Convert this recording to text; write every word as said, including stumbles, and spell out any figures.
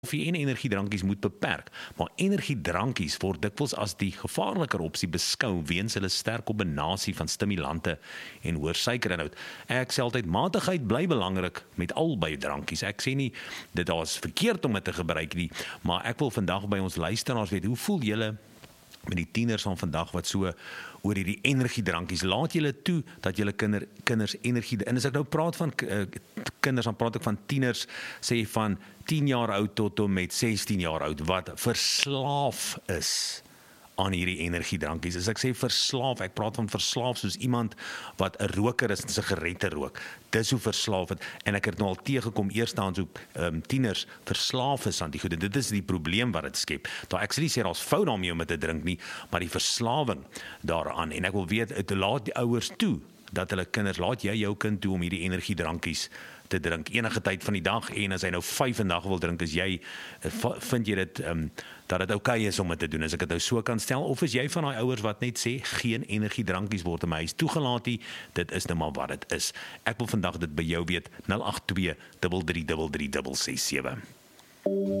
koffie en energiedrankies moet beperk, maar energiedrankies word dikwels as die gevaarliker opsie beskou weens hulle sterk kombinasie van stimulante en hoër suikerinhoud. Ek sê altyd matigheid bly belangrik met albei drankies. Ek sê nie dit daar's verkeerd om dit te gebruik nie, maar ek wil vandag by ons luisteraars weet, hoe voel julle met die tieners van vandag wat so oor hierdie energiedrankies, laat julle toe dat julle kinder, kinders energie, en as ek nou praat van uh, kinders, dan praat ek van tieners, sê van tien jaar oud tot om met sestien jaar oud, wat verslaaf is aan hierdie energiedrankies. As ek sê verslaaf, ek praat van verslaaf soos iemand wat 'n roker is en sigarette rook. Dis hoe verslaaf het, en ek het nou al teëgekom eerstehands hoe um, tieners verslaaf is aan die goede. Dit is die probleem wat dit skep. Daar ek sê nie sê daar's fout daarmee om dit te drink nie, maar die verslawing daaraan, en ek wil weet, het laat die ouers toe dat hulle kinders, laat jy jou kind toe om hierdie energiedrankies te drink enige tyd van die dag, en as hy nou vyf in dag wil drink, is jy, vind jy dit um, dat dit oukei is om dit te doen, as ek dit nou so kan stel, of is jy van daai ouers wat net sê, geen energiedrankies word in my huis toegelaat nie, dit is nou maar wat dit is. Ek wil vandag dit by jou weet, nul agt twee, drie drie drie drie ses ses sewe.